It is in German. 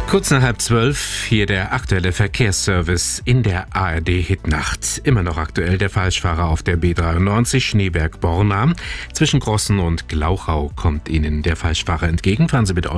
Kurz nach 11:30, hier der aktuelle Verkehrsservice in der ARD-Hitnacht. Immer noch aktuell der Falschfahrer auf der B93 Schneeberg-Borna. Zwischen Grossen und Glauchau kommt Ihnen der Falschfahrer entgegen. Fahren Sie bitte